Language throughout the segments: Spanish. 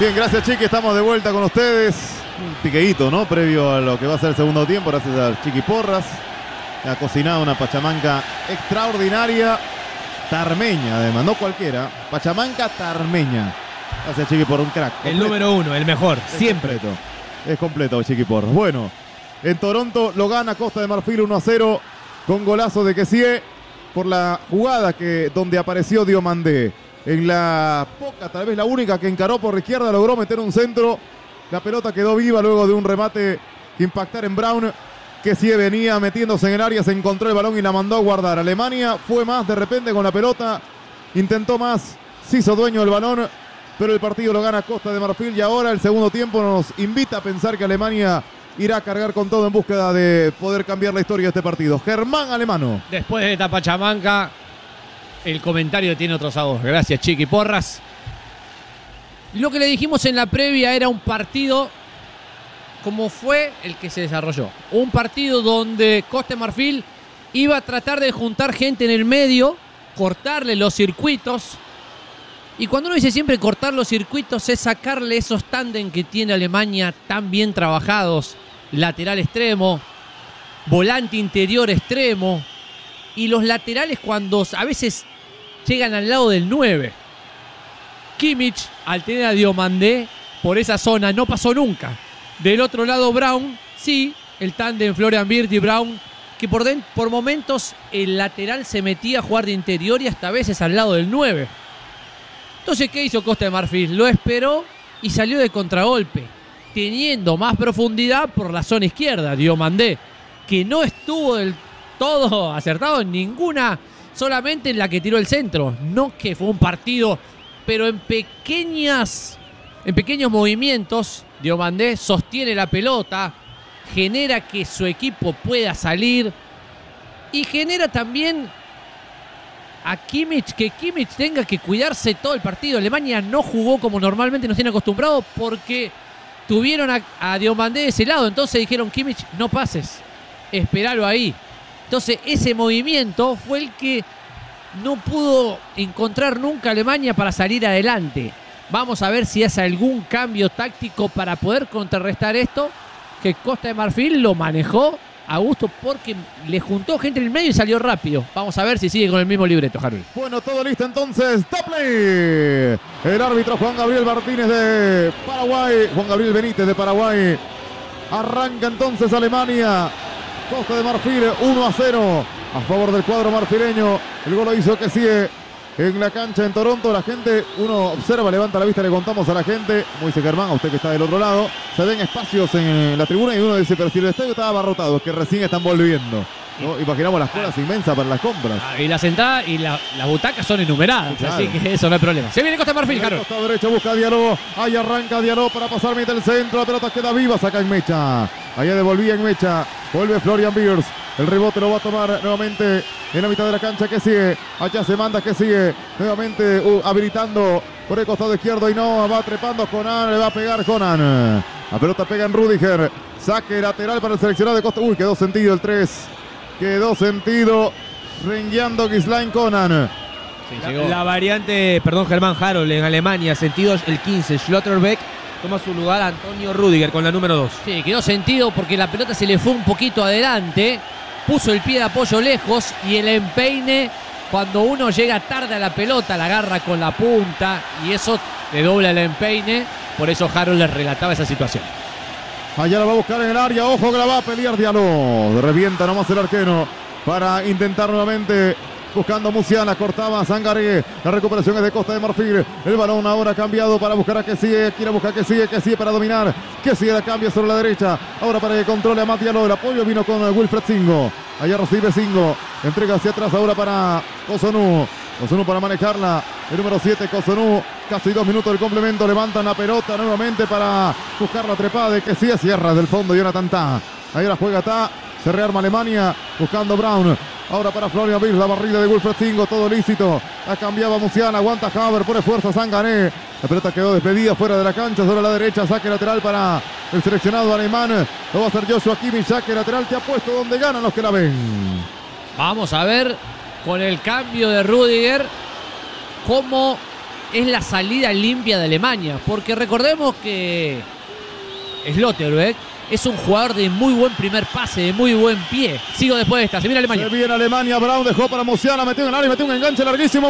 Bien, gracias, Chiqui. Estamos de vuelta con ustedes. Un piqueíto, ¿no? Previo a lo que va a ser el segundo tiempo, gracias a Chiqui Porras. Ha cocinado una pachamanca extraordinaria. Tarmeña, además, no cualquiera. Pachamanca tarmeña. Gracias, Chiqui, por un crack. El número uno, el mejor, siempre. Es completo, Chiqui Porras. Bueno, en Toronto lo gana Costa de Marfil 1-0 con golazo de Kessie por la jugada donde apareció Diomandé. En la poca, tal vez la única que encaró por la izquierda, logró meter un centro. La pelota quedó viva luego de un remate que impactar en Brown. Kessie venía metiéndose en el área, se encontró el balón y la mandó a guardar. Alemania fue más de repente con la pelota, intentó más, se hizo dueño del balón, pero el partido lo gana Costa de Marfil y ahora el segundo tiempo nos invita a pensar que Alemania irá a cargar con todo en búsqueda de poder cambiar la historia de este partido. Germán Alemano. Después de esta pachamanca, el comentario tiene otro sabor. Gracias, Chiqui Porras. Lo que le dijimos en la previa era un partido como fue el que se desarrolló. Un partido donde Costa de Marfil iba a tratar de juntar gente en el medio, cortarle los circuitos. Y cuando uno dice siempre cortar los circuitos, es sacarle esos tándem que tiene Alemania tan bien trabajados. Lateral extremo, volante interior extremo. Y los laterales cuando a veces llegan al lado del 9. Kimmich, al tener a Diomandé por esa zona, no pasó nunca. Del otro lado Brown, sí, el tándem Florian Wirtz y Brown, que por momentos el lateral se metía a jugar de interior y hasta a veces al lado del 9. Entonces, ¿qué hizo Costa de Marfil? Lo esperó y salió de contragolpe, teniendo más profundidad por la zona izquierda. Diomandé, que no estuvo del todo acertado en ninguna, solamente en la que tiró el centro. No que fue un partido, pero en pequeños movimientos, Diomandé sostiene la pelota, genera que su equipo pueda salir y genera también a Kimmich, que Kimmich tenga que cuidarse todo el partido. Alemania no jugó como normalmente nos tiene acostumbrado porque tuvieron a Diomandé de ese lado. Entonces dijeron, Kimmich, no pases, esperalo ahí. Entonces ese movimiento fue el que no pudo encontrar nunca Alemania para salir adelante. Vamos a ver si hace algún cambio táctico para poder contrarrestar esto, que Costa de Marfil lo manejó a gusto porque le juntó gente en el medio y salió rápido. Vamos a ver si sigue con el mismo libreto, Harold. Bueno, todo listo entonces. ¡Top play! El árbitro Juan Gabriel Martínez de Paraguay. Juan Gabriel Benítez de Paraguay. Arranca entonces Alemania. Costa de Marfil 1-0 a favor del cuadro marfileño. El gol lo hizo Kessie en la cancha en Toronto. La gente, uno observa, levanta la vista, le contamos a la gente, como dice Germán, a usted que está del otro lado, se ven espacios en la tribuna y uno dice, pero si el estadio estaba abarrotado, es que recién están volviendo, ¿no? Imaginamos las colas inmensas para las compras. Y las entradas y las butacas son enumeradas, claro. Así que eso no hay problema. Se viene Costa de Marfil, Harold. Costado derecho busca a Diallo, ahí arranca Diallo para pasar mitad del centro, la pelota queda viva, saca en Mecha, allá devolvía en Mecha, vuelve Florian Wirtz. El rebote lo va a tomar nuevamente en la mitad de la cancha. Kessie, allá se manda Kessie, nuevamente habilitando por el costado izquierdo y no, va trepando Conan, le va a pegar Conan. La pelota pega en Rudiger, saque lateral para el seleccionado de Costa. Uy, quedó sentido el 3, quedó sentido, rengueando Ghislain Conan. Sí, la variante, perdón, Germán, Harold en Alemania, sentido el 15, Schlotterbeck. Toma su lugar Antonio Rudiger con la número 2. Sí, quedó sentido porque la pelota se le fue un poquito adelante. Puso el pie de apoyo lejos y el empeine, cuando uno llega tarde a la pelota, la agarra con la punta y eso le dobla el empeine. Por eso Harold les relataba esa situación. Allá la va a buscar en el área, ojo que la va a pelear Diallo. Revienta nomás el arquero para intentar nuevamente. Buscando Musiala, cortaba Sangaré. La recuperación es de Costa de Marfil. El balón ahora cambiado para buscar a Kessie. Quiere buscar a Kessie para dominar. Kessie la cambia sobre la derecha. Ahora para que controle a Matialo. El apoyo vino con Wilfred Singo. Allá recibe Singo. Entrega hacia atrás ahora para Cossonu. Cossonu para manejarla. El número 7, Cossonu. Casi 2 minutos del complemento. Levantan la pelota nuevamente para buscar la trepada de Kessie. Cierra del fondo Jonathan Tah. Ahí la juega Tah. Se rearma Alemania. Buscando Brown. Ahora para Florian Wirtz, la barrida de Wilfred Singo, todo lícito. La cambiaba Musiala, aguanta Haver, pone fuerza Sangaré. La pelota quedó despedida fuera de la cancha, sobre la derecha, saque lateral para el seleccionado alemán. Lo va a hacer Joshua Kimmich, saque lateral, te apuesto donde ganan los que la ven. Vamos a ver con el cambio de Rudiger cómo es la salida limpia de Alemania, porque recordemos que Schlotterbeck es un jugador de muy buen primer pase, de muy buen pie. Sigo después de esta, se viene Alemania. Se viene Alemania, Brown dejó para Musiala, metió en el área, metió un enganche larguísimo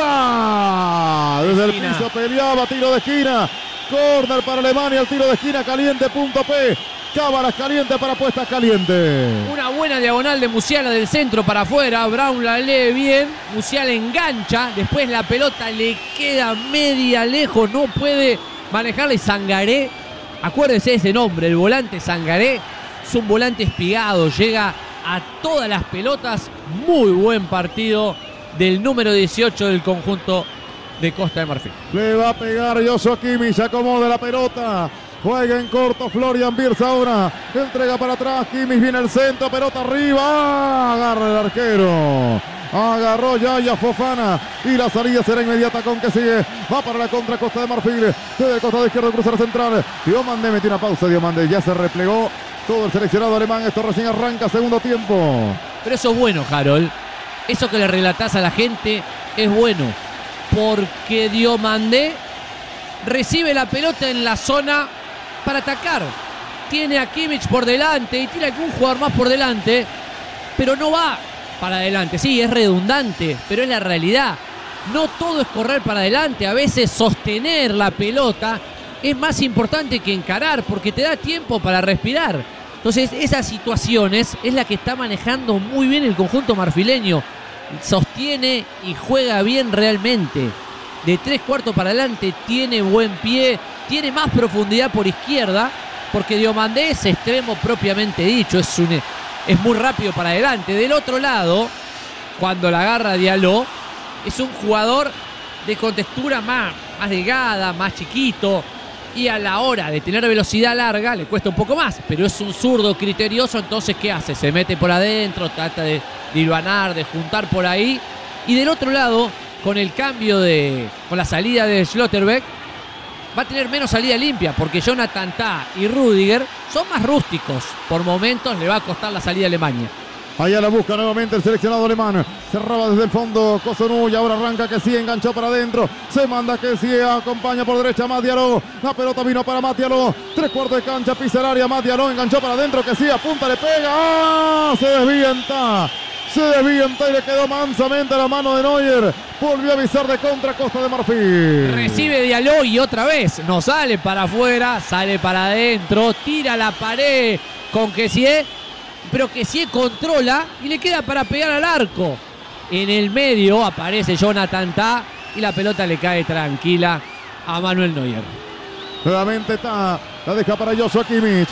Musiala. Desde el piso peleaba, tiro de esquina. Corner para Alemania, el tiro de esquina caliente, punto P. Cábalas caliente para puestas calientes. Una buena diagonal de Musiala del centro para afuera. Brown la lee bien. Musiala engancha. Después la pelota le queda media lejos. No puede manejarla. Y Sangaré, acuérdense de ese nombre, el volante Sangaré. Es un volante espigado. Llega a todas las pelotas. Muy buen partido del número 18 del conjunto de Costa de Marfil. Le va a pegar Joshua Kimmich. Acomoda la pelota. Juega en corto Florian Wirtz ahora. Entrega para atrás. Kimmich viene al centro. Pelota arriba. Agarra el arquero. Agarró Yaya Fofana. Y la salida será inmediata con que sigue. Va para la contra Costa de Marfil. Desde el costado izquierdo cruza la central. Diomande metió una pausa. Diomande ya se replegó. Todo el seleccionado alemán. Esto recién arranca segundo tiempo. Pero eso es bueno, Harold. Eso que le relatás a la gente es bueno. Porque Diomande recibe la pelota en la zona para atacar. Tiene a Kimmich por delante y tiene algún jugador más por delante, pero no va para adelante. Sí, es redundante, pero es la realidad. No todo es correr para adelante. A veces sostener la pelota es más importante que encarar, porque te da tiempo para respirar. Entonces, esas situaciones es la que está manejando muy bien el conjunto marfileño. Sostiene y juega bien realmente. De 3/4 para adelante, tiene buen pie, tiene más profundidad por izquierda, porque Diomandé es extremo propiamente dicho, es muy rápido para adelante. Del otro lado, cuando la agarra Diallo, es un jugador de contextura más delgada, más chiquito, y a la hora de tener velocidad larga le cuesta un poco más, pero es un zurdo criterioso. Entonces, ¿qué hace? Se mete por adentro, trata de hilvanar, de juntar por ahí. Y del otro lado, con el cambio con la salida de Schlotterbeck, va a tener menos salida limpia, porque Jonathan Tah y Rudiger son más rústicos. Por momentos le va a costar la salida a Alemania. Allá la busca nuevamente el seleccionado alemán. Cerraba desde el fondo Cossonú y ahora arranca que sí, enganchó para adentro. Se manda que sí, acompaña por derecha Matialó. La pelota vino para Matialó. 3/4 de cancha, pisa el área. Matialó enganchó para adentro que sí, apunta, le pega. ¡Ah! Se desvienta. Se desvienta y le quedó mansamente a la mano de Neuer. Volvió a avisar de contra Costa de Marfil. Recibe Diallo y otra vez no sale para afuera, sale para adentro, tira la pared con Kessié, pero Kessié controla y le queda para pegar al arco. En el medio aparece Jonathan Tah y la pelota le cae tranquila a Manuel Neuer. Nuevamente Tah, la deja para Joshua Kimmich.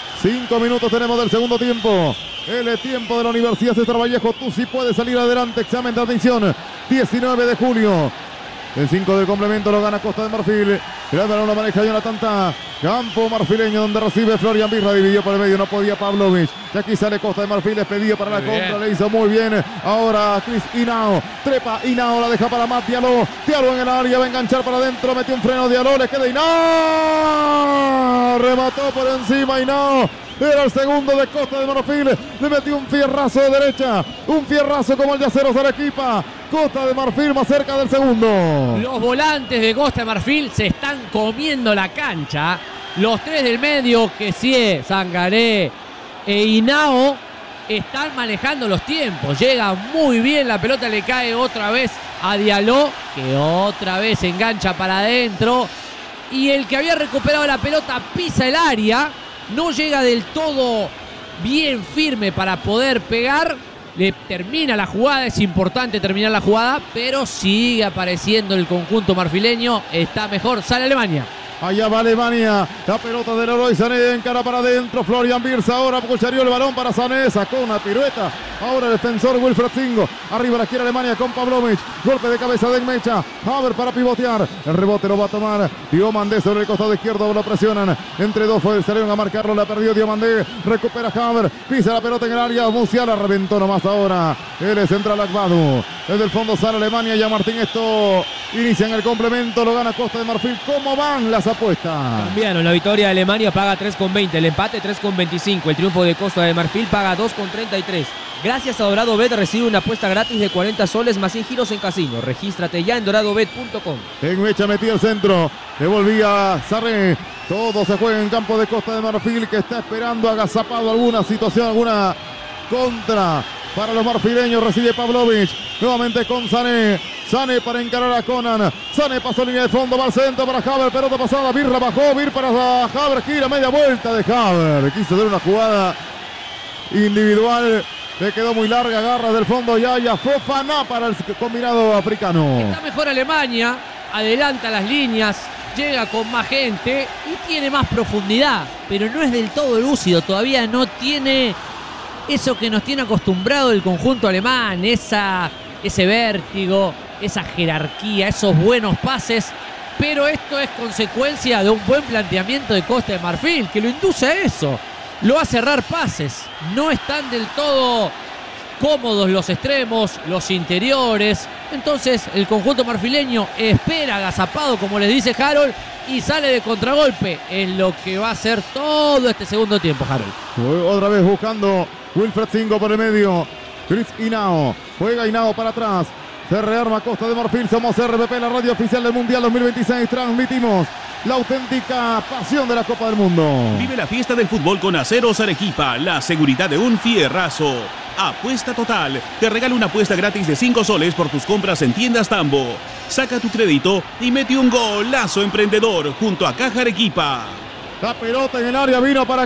5 minutos tenemos del segundo tiempo. El tiempo de la Universidad César Vallejo. Tú sí puedes salir adelante. Examen de admisión. 19 de julio. El 5 del complemento lo gana Costa de Marfil. El balón lo maneja Jonathan Tah. Campo marfileño donde recibe Florian Wirtz. Dividió por el medio. No podía Pavlovic. Y aquí sale Costa de Marfil. Es pedido para la contra. Le hizo muy bien. Ahora Chris Hinao. Trepa Hinao. La deja para Matialó. Diallo en el área. Va a enganchar para adentro. Metió un freno Diallo. Le queda Hinao. Remató por encima Hinao. Era el segundo de Costa de Marfil. Le metió un fierrazo de derecha. Un fierrazo como el de Aceros Arequipa. Costa de Marfil más cerca del segundo. Los volantes de Costa de Marfil se están comiendo la cancha. Los tres del medio, Kessié, Sangaré e Hinao, están manejando los tiempos. Llega muy bien, la pelota le cae otra vez a Diallo, que otra vez engancha para adentro. Y el que había recuperado la pelota pisa el área. No llega del todo bien firme para poder pegar. Le termina la jugada, es importante terminar la jugada, pero sigue apareciendo el conjunto marfileño. Está mejor, sale Alemania. Allá va Alemania, la pelota de Leroy Sané, encara para adentro, Florian Wirtz ahora cucharió el balón para Sané, sacó una pirueta, ahora el defensor Wilfried Zingo, arriba la quiere Alemania con Pavlovic, golpe de cabeza de Enmecha, Haver para pivotear, el rebote lo va a tomar Diomandé sobre el costado izquierdo, lo presionan, entre dos salieron a marcarlo, la perdió Diomandé, recupera Haver, pisa la pelota en el área, Musiala reventó nomás ahora, él es central Akbadu, desde el fondo sale Alemania, ya Martín esto inicia en el complemento, lo gana Costa de Marfil, ¿cómo van las apuestas? Cambiaron, la victoria de Alemania paga 3,20, el empate 3,25, el triunfo de Costa de Marfil paga 2,33. Gracias a Dorado Bet recibe una apuesta gratis de 40 soles más 100 giros en casino. Regístrate ya en doradobet.com. En Mecha metía el centro. Devolvía Sarré. Todo se juega en campo de Costa de Marfil, que está esperando agazapado alguna situación, alguna contra para los marfileños. Recibe Pavlovic. Nuevamente con Sané. Sané para encarar a Conan. Sané pasó línea de fondo, va al centro para Haver. Pelota pasada. Birra bajó. Bir para Haver. Gira media vuelta de Haver. Quiso dar una jugada individual. Le quedó muy larga. Garra del fondo. Yaya Fofana para el combinado africano. Está mejor Alemania. Adelanta las líneas. Llega con más gente y tiene más profundidad. Pero no es del todo lúcido. Todavía no tiene eso que nos tiene acostumbrado el conjunto alemán. Ese vértigo, esa jerarquía, esos buenos pases. Pero esto es consecuencia de un buen planteamiento de Costa de Marfil, que lo induce a eso. Lo hace errar pases. No están del todo cómodos los extremos, los interiores. Entonces el conjunto marfileño espera agazapado, como les dice Harold, y sale de contragolpe en lo que va a ser todo este segundo tiempo, Harold. Otra vez buscando Wilfred Singo por el medio. Chris Hinao. Juega Hinao para atrás. Se rearma Costa de Marfil. Somos RPP, la radio oficial del Mundial 2026. Transmitimos la auténtica pasión de la Copa del Mundo. Vive la fiesta del fútbol con Aceros Arequipa. La seguridad de un fierrazo. Apuesta Total. Te regala una apuesta gratis de 5 soles por tus compras en tiendas Tambo. Saca tu crédito y mete un golazo emprendedor junto a Caja Arequipa. La pelota en el área vino para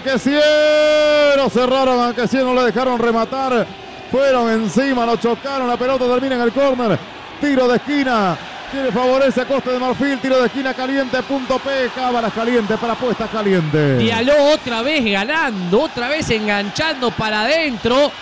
Kessier. Cerraron a Kessier, no le dejaron rematar. Fueron encima, lo chocaron. La pelota termina en el córner. Tiro de esquina. Que le favorece a Costa de Marfil. Tiro de esquina caliente. Punto P. Cábalas caliente para apuestas calientes. Diallo otra vez ganando. Otra vez enganchando para adentro.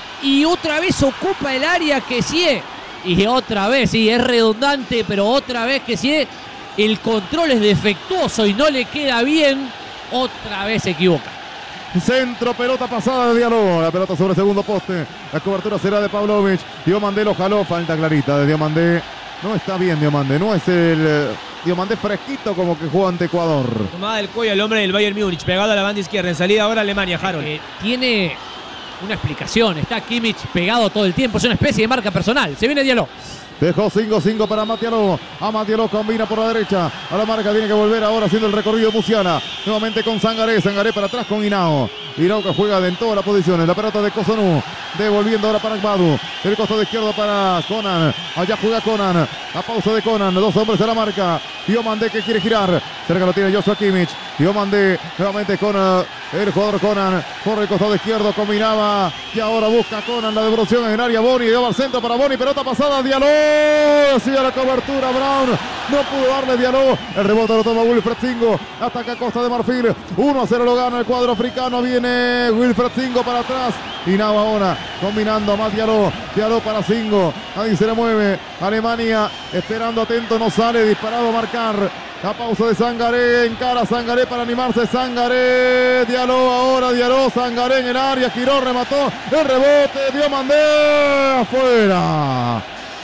Y otra vez ocupa el área Kessier. Y otra vez, sí, es redundante, pero otra vez Kessier. El control es defectuoso y no le queda bien. Otra vez se equivoca. Centro, pelota pasada de Diallo. La pelota sobre el segundo poste. La cobertura será de Pavlovic. Diomandé lo jaló. Falta clarita de Diomandé. No está bien Diomandé. No es el Diomandé fresquito como que juega ante Ecuador. Tomada del cuello el hombre del Bayern Múnich. Pegado a la banda izquierda. En salida ahora Alemania, Harold. Tiene una explicación. Está Kimmich pegado todo el tiempo. Es una especie de marca personal. Se viene Diallo. Dejó 5-5 para Matialó. A Matialó combina por la derecha. A la marca tiene que volver ahora haciendo el recorrido Musiala. Nuevamente con Sangaré. Sangaré para atrás con Hinao. Hinao que juega en todas las posiciones. La pelota de Cotonou. Devolviendo ahora para Akbadu. El costado izquierdo para Conan. Allá juega Conan. A pausa de Conan. 2 hombres a la marca. Diomandé que quiere girar. Cerca lo tiene Joshua Kimmich. Diomandé nuevamente con el jugador Conan. Por el costado izquierdo combinaba. Y ahora busca Conan la devolución en el área. Boni. Dio al centro para Boni. Pelota pasada. Diallo. Hacía la cobertura Brown. No pudo darle Diallo. El rebote lo toma Wilfred Singo. Ataca Costa de Marfil. 1-0 lo gana el cuadro africano. Viene Wilfred Singo para atrás. Hinao ahora combinando a Diallo. Diallo para Singo. Ahí se le mueve. Alemania esperando atento. No sale. Disparado a marcar. La pausa de Sangaré. Encara Sangaré para animarse. Sangaré. Diallo ahora. Diallo. Sangaré en el área. Giró. Remató. El rebote. Diomandé. Afuera.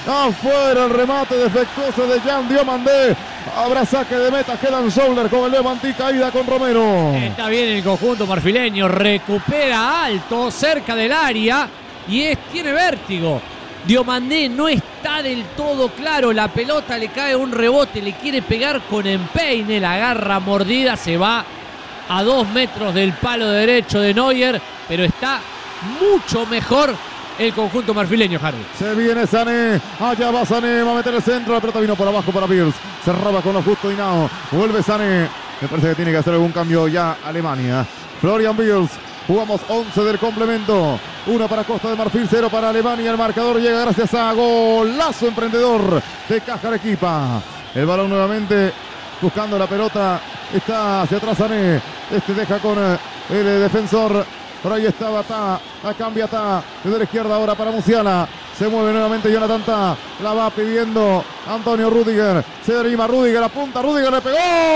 Afuera el remate defectuoso de Jan Diomandé. Habrá saque de meta. Quedan Shoulder con el Levantí. Caída con Romero. Está bien el conjunto marfileño. Recupera alto cerca del área. Y tiene vértigo. Diomandé no está del todo claro. La pelota le cae un rebote. Le quiere pegar con empeine. La agarra mordida. Se va a 2 metros del palo derecho de Neuer. Pero está mucho mejor el conjunto marfileño, Harold. Se viene Sané. Allá va Sané. Va a meter el centro. La pelota vino por abajo para Pierce. Cerraba con lo justo Hinao. Vuelve Sané. Me parece que tiene que hacer algún cambio ya Alemania. Florian Wirtz. Jugamos 11 del complemento. 1 para Costa de Marfil, 0 para Alemania. El marcador llega gracias a golazo emprendedor de Caja Arequipa. El balón nuevamente buscando la pelota. Está hacia atrás Sané. Deja con el defensor. Por ahí estaba Ta. La cambia Ta. Desde la izquierda ahora para Musiala. Se mueve nuevamente Jonathan Ta. La va pidiendo Antonio Rüdiger. Se derriba Rüdiger. Apunta Rüdiger. Le pegó.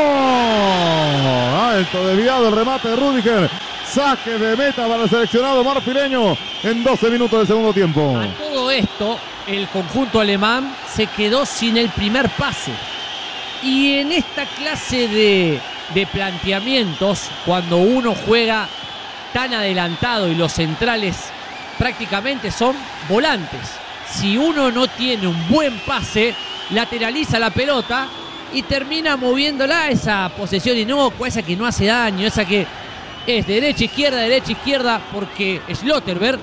Alto desviado el remate de Rüdiger. Saque de meta para el seleccionado marfileño en 12 minutos del segundo tiempo. A todo esto, el conjunto alemán se quedó sin el primer pase. Y en esta clase de planteamientos, cuando uno juega tan adelantado y los centrales prácticamente son volantes. Si uno no tiene un buen pase, lateraliza la pelota y termina moviéndola, esa posesión inocua, esa que no hace daño, esa que es derecha, izquierda, porque Schlotterbeck,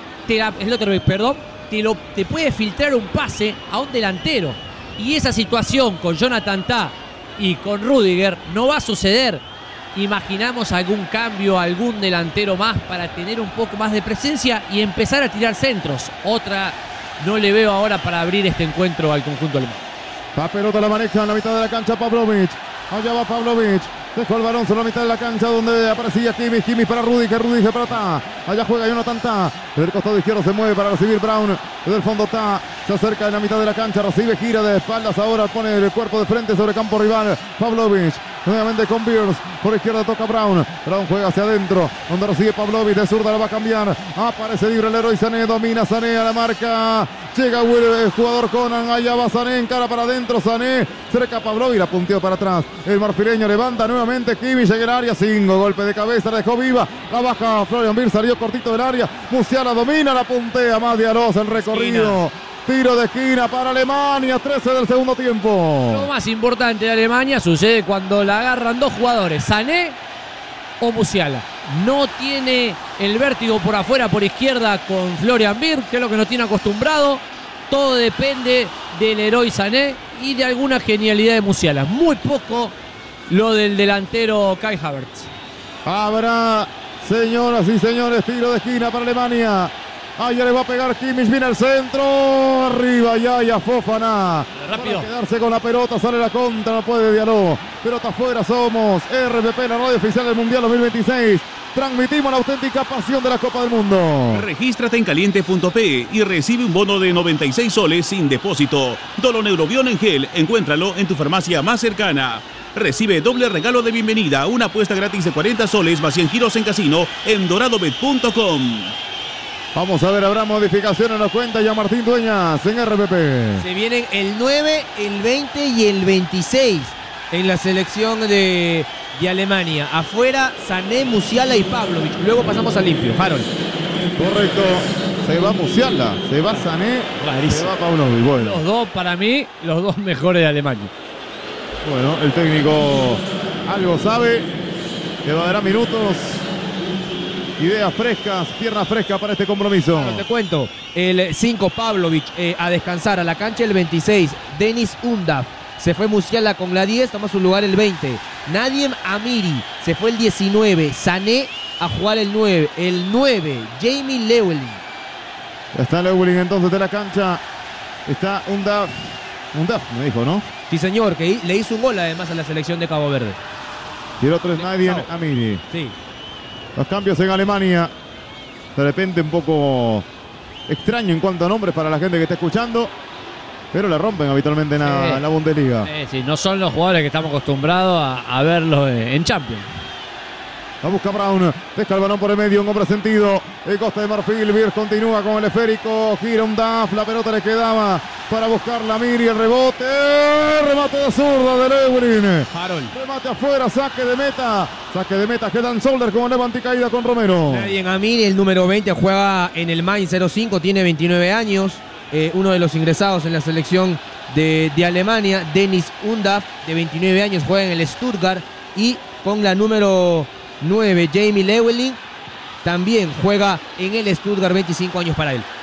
te puede filtrar un pase a un delantero. Y esa situación con Jonathan Tah y con Rüdiger no va a suceder. Imaginamos algún cambio, algún delantero más para tener un poco más de presencia y empezar a tirar centros. Otra no le veo ahora para abrir este encuentro al conjunto alemán. La pelota la maneja en la mitad de la cancha Pavlovic. Allá va Pavlovic. Dejó el balón sobre la mitad de la cancha donde aparecía Kimmich. Kimmich para Rüdiger. Rüdiger para Tah. Allá juega Jonathan Tah. Desde el costado izquierdo se mueve para recibir Braun. Desde el fondo Tah. Se acerca en la mitad de la cancha. Recibe, gira de espaldas. Ahora pone el cuerpo de frente sobre campo rival. Pavlovic. Nuevamente con Beers. Por izquierda toca Braun. Braun juega hacia adentro. Donde recibe Pavlovic. De zurda la va a cambiar. Aparece libre el héroe Sané. Domina Sané a la marca. Llega el jugador Conan. Allá va Sané. Encara para adentro. Sané. Cerca Pavlovic. La punteó para atrás. El marfileño levanta nuevamente. Kimmich en el área. 5. Golpe de cabeza. La dejó viva. La baja Florian Wirtz. Salió cortito del área. Musiala domina. La puntea. Más de Aroz el recorrido. Tiro de esquina para Alemania, 13 del segundo tiempo. Lo más importante de Alemania sucede cuando la agarran dos jugadores, Sané o Musiala. No tiene el vértigo por afuera, por izquierda con Florian Wirtz, que es lo que nos tiene acostumbrado. Todo depende del héroe Sané y de alguna genialidad de Musiala. Muy poco lo del delantero Kai Havertz. Habrá, señoras y señores, tiro de esquina para Alemania. Allá le va a pegar Kimmich, viene al centro, arriba ya Fofana. Rápido. Para quedarse con la pelota, sale la contra, no puede Diallo. Pelota afuera, somos RPP, la radio oficial del Mundial 2026. Transmitimos la auténtica pasión de la Copa del Mundo. Regístrate en caliente.p y recibe un bono de 96 soles sin depósito. Doloneurobion en gel, encuéntralo en tu farmacia más cercana. Recibe doble regalo de bienvenida, una apuesta gratis de 40 soles más 100 giros en casino en doradobet.com. Vamos a ver, habrá modificaciones, nos cuenta ya Martín Dueñas en RPP. Se vienen el 9, el 20 y el 26 en la selección de Alemania. Afuera, Sané, Musiala y Pavlovic. Luego pasamos a limpio. Harold. Correcto. Se va Musiala, se va Sané, se va Pavlovic. Bueno. Los dos, para mí, los dos mejores de Alemania. Bueno, el técnico algo sabe, le dará minutos. Ideas frescas, piernas frescas para este compromiso. Claro, te cuento, el 5 Pavlovic a descansar a la cancha, el 26 Deniz Undav, se fue Musiala con la 10, toma su lugar el 20. Nadiem Amiri, se fue el 19, Sané a jugar el 9, Jamie Lewelling. Ya está Lewelling entonces de la cancha, está Undav, me dijo, ¿no? Sí señor, que le hizo un gol además a la selección de Cabo Verde. Y el otro es Nadiem Amiri. Sí. Los cambios en Alemania, de repente un poco extraño en cuanto a nombres para la gente que está escuchando, pero le rompen habitualmente en la Bundesliga. Sí, no son los jugadores que estamos acostumbrados a verlos en Champions. La busca Braun, deja el balón por el medio, un hombre sentido. El Costa de Marfil, Wirtz continúa con el esférico, gira un DAF, la pelota le quedaba para buscar la Miri, el rebote, remate de zurda de Lewelling. Harold. Remate afuera, saque de meta, queda en Solder con levante y caída con Romero. Nadiem Amiri, el número 20, juega en el Mainz 05, tiene 29 años, uno de los ingresados en la selección de Alemania. Deniz Undav, de 29 años, juega en el Stuttgart y con la número 9, Jamie Lewelling, también juega en el Stuttgart, 25 años para él.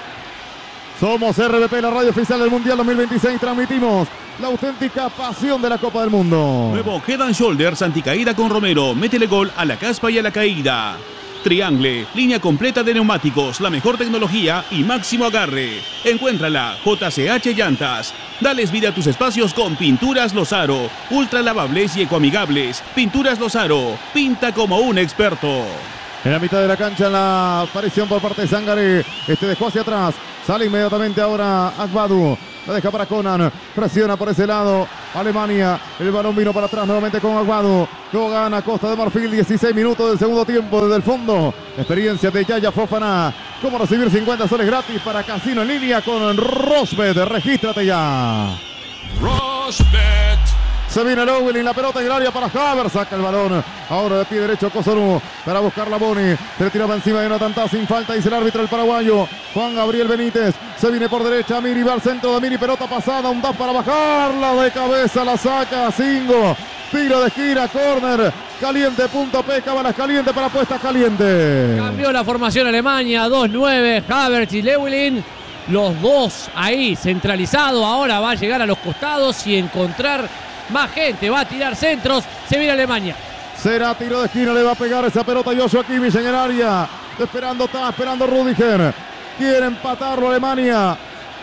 Somos RPP, la radio oficial del Mundial 2026. Transmitimos la auténtica pasión de la Copa del Mundo. Nuevo Head and Shoulders anticaída con Romero. Métele gol a la caspa y a la caída. Triangle, línea completa de neumáticos, la mejor tecnología y máximo agarre. Encuéntrala, JCH Llantas. Dales vida a tus espacios con Pinturas Lozaro. Ultra lavables y ecoamigables. Pinturas Lozaro. Pinta como un experto. En la mitad de la cancha la aparición por parte de Sangaré. Dejó hacia atrás. Sale inmediatamente ahora Agbadu. La deja para Conan. Presiona por ese lado Alemania. El balón vino para atrás nuevamente con Agbadu. Lo gana Costa de Marfil. 16 minutos del segundo tiempo desde el fondo. Experiencia de Yaya Fofana. Cómo recibir 50 soles gratis para Casino en línea con Rosbet. Regístrate ya. Rosbet. Se viene Lewelyn, la pelota en el área para Havertz. Saca el balón. Ahora de pie derecho Cossonú para buscar la Boni. Se le tiraba encima de Jonathan Tah sin falta, dice el árbitro el paraguayo. Juan Gabriel Benítez. Se viene por derecha. Miri va al centro de Miri. Pelota pasada. Un DAF para bajarla de cabeza. La saca Singo. Tiro de esquina. Córner. Caliente. Punto P. Cábalas caliente para apuestas caliente. Cambió la formación Alemania. 2-9. Havertz y Lewelyn. Los dos ahí centralizados. Ahora va a llegar a los costados y encontrar más gente. Va a tirar centros. Se viene Alemania. Será tiro de esquina. Le va a pegar esa pelota Joshua Kimmich en el área. Esperando Tah. Esperando Rüdiger. Quiere empatarlo Alemania.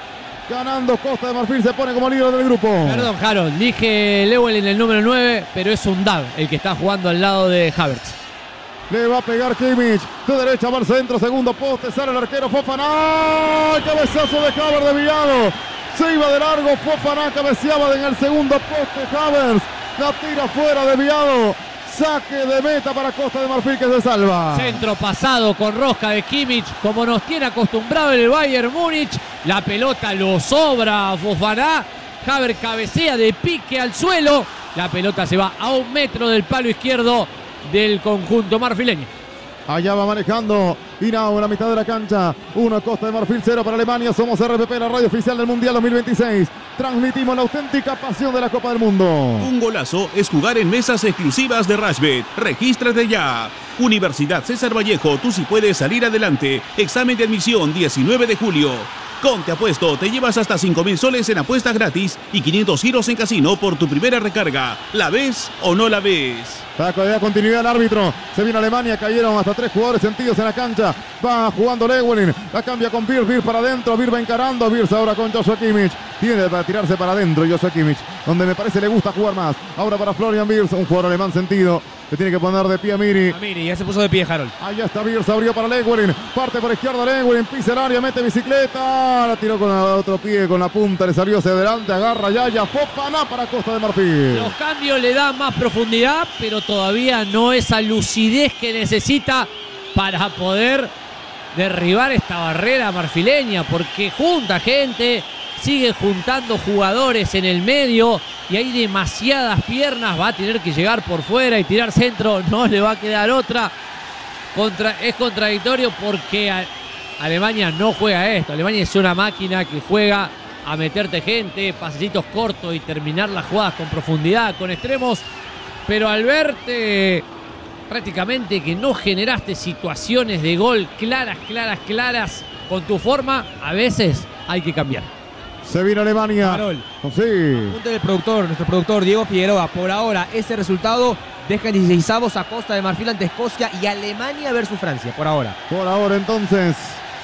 Ganando Costa de Marfil. Se pone como líder del grupo. Perdón, Harold. Dije Lewelyn el número 9. Pero es un Dag el que está jugando al lado de Havertz. Le va a pegar Kimmich. De derecha va al centro. Segundo poste. Sale el arquero Fofana. Cabezazo de Havertz desviado. Se iba de largo. Fofana cabeceaba en el segundo poste. Havertz la tira fuera desviado. Saque de meta para Costa de Marfil que se salva. Centro pasado con rosca de Kimmich. Como nos tiene acostumbrado el Bayern Múnich. La pelota lo sobra a Fofana. Havertz cabecea de pique al suelo. La pelota se va a 1 metro del palo izquierdo del conjunto marfileño. Allá va manejando Hinao en la mitad de la cancha. 1 Costa de Marfil, 0 para Alemania. Somos RPP, la radio oficial del Mundial 2026. Transmitimos la auténtica pasión de la Copa del Mundo. Un golazo es jugar en mesas exclusivas de Rashbet. Regístrate ya. Universidad César Vallejo, tú sí puedes salir adelante. Examen de admisión 19 de julio. Con Te Apuesto te llevas hasta 5.000 soles en apuestas gratis y 500 giros en casino por tu primera recarga. ¿La ves o no la ves? Para que haya continuidad el árbitro. Se viene Alemania. Cayeron hasta 3 jugadores sentidos en la cancha. Va jugando Lewelyn. La cambia con Wirtz. Wirtz para adentro. Wirtz va encarando. Wirtz ahora con Joshua Kimmich. Tiene para tirarse para adentro Joshua Kimmich. Donde me parece le gusta jugar más. Ahora para Florian Wirtz. Un jugador alemán sentido. Le tiene que poner de pie a Miri. A Miri, ya se puso de pie, Harold. Allá está Wirtz. Abrió para Lewelyn. Parte por izquierda Lewelyn. Pisa el área. Mete bicicleta. La tiró con el otro pie. Con la punta. Le salió hacia adelante. Agarra Yaya. Fofana para Costa de Marfil. Los cambios le dan más profundidad, pero todavía no esa lucidez que necesita para poder derribar esta barrera marfileña, porque junta gente, sigue juntando jugadores en el medio y hay demasiadas piernas. Va a tener que llegar por fuera y tirar centro, no le va a quedar otra. Es contradictorio porque Alemania no juega esto. Alemania es una máquina que juega a meterte gente, pasecitos cortos y terminar las jugadas con profundidad, con extremos. Pero al verte prácticamente que no generaste situaciones de gol claras con tu forma, a veces hay que cambiar. Se vino Alemania. Harold. Sí. Punto del productor, nuestro productor Diego Figueroa. Por ahora, ese resultado deja en 16avos a Costa de Marfil ante Escocia y Alemania versus Francia. Por ahora. Por ahora entonces.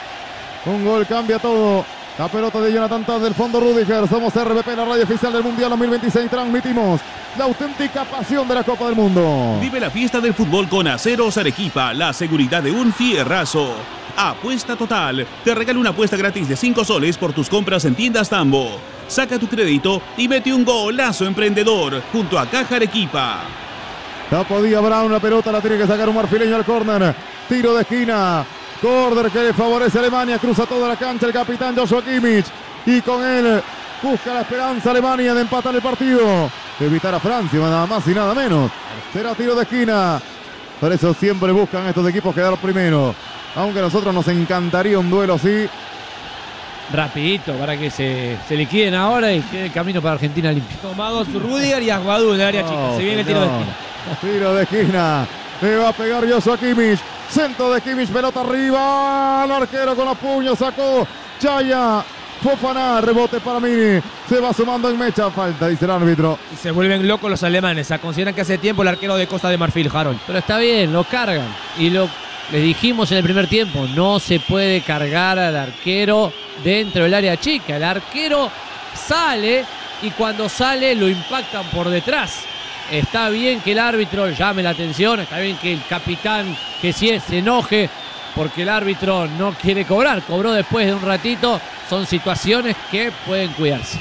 Un gol cambia todo. La pelota de Jonathan Tah del fondo Rüdiger. Somos RPP, la radio oficial del Mundial 2026. Transmitimos la auténtica pasión de la Copa del Mundo. Vive la fiesta del fútbol con Aceros Arequipa, la seguridad de un fierrazo. Apuesta Total te regala una apuesta gratis de 5 soles por tus compras en tiendas Tambo. Saca tu crédito y mete un golazo emprendedor junto a Caja Arequipa. La podía Brown, la pelota la tiene que sacar un marfileño al córner. Tiro de esquina. Córner que favorece a Alemania. Cruza toda la cancha el capitán Joshua Kimmich. Y con él busca la esperanza Alemania de empatar el partido. De evitar a Francia, nada más y nada menos. Será tiro de esquina. Por eso siempre buscan estos equipos quedar primero. Aunque a nosotros nos encantaría un duelo así. Rapidito para que se liquiden ahora y quede el camino para Argentina limpio. Tomados Rüdiger y Aguadú en el área chica. Se viene el tiro de esquina. Tiro de esquina. Le va a pegar Joshua Kimmich. Centro de Kimmich, pelota arriba. El arquero con los puños sacó Chaya. Fofana, rebote para Mini. Se va sumando en mecha. Falta, dice el árbitro. Y se vuelven locos los alemanes. Consideran que hace tiempo el arquero de Costa de Marfil, Harold. Pero está bien, lo cargan. Y les dijimos en el primer tiempo, no se puede cargar al arquero dentro del área chica. El arquero sale y cuando sale lo impactan por detrás. Está bien que el árbitro llame la atención, está bien que el capitán, que sí se enoje porque el árbitro no quiere cobrar. Cobró después de un ratito. Son situaciones que pueden cuidarse.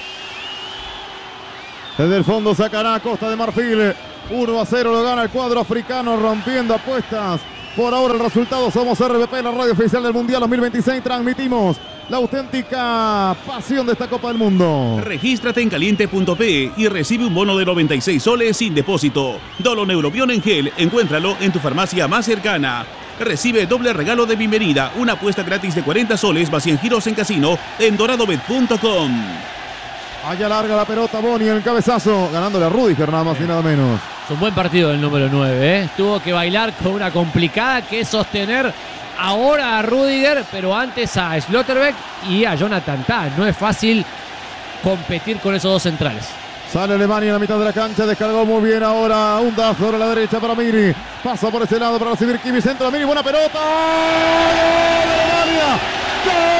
Desde el fondo sacará a Costa de Marfil. 1-0 lo gana el cuadro africano, rompiendo apuestas. Por ahora el resultado, somos RPP, la radio oficial del Mundial 2026. Transmitimos la auténtica pasión de esta Copa del Mundo. Regístrate en caliente.pe y recibe un bono de 96 soles sin depósito. Doloneurobión en gel, encuéntralo en tu farmacia más cercana. Recibe doble regalo de bienvenida, una apuesta gratis de 40 soles más 100 giros en casino en doradobet.com. Allá larga la pelota Boni en el cabezazo, ganándole a Rüdiger nada más y nada menos. Es un buen partido el número 9, ¿eh? Tuvo que bailar con una complicada que es sostener ahora a Rüdiger, pero antes a Schlotterbeck y a Jonathan Tah. No es fácil competir con esos dos centrales. Sale Alemania en la mitad de la cancha, descargó muy bien ahora Undav sobre la derecha para Miri. Pasa por ese lado para recibir Kimi, centro de Miri, buena pelota. ¡Gol de Alemania! ¡Gol!